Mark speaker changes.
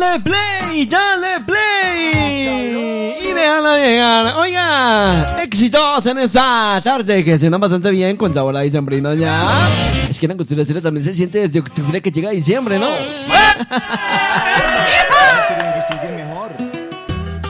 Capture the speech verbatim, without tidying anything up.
Speaker 1: Dale play, dale play. Y déjalo llegar. Oiga, éxitos en esta tarde que suena bastante bien con sabor a diciembrino ya. Es que la costura también se siente desde octubre que llega diciembre, ¿no?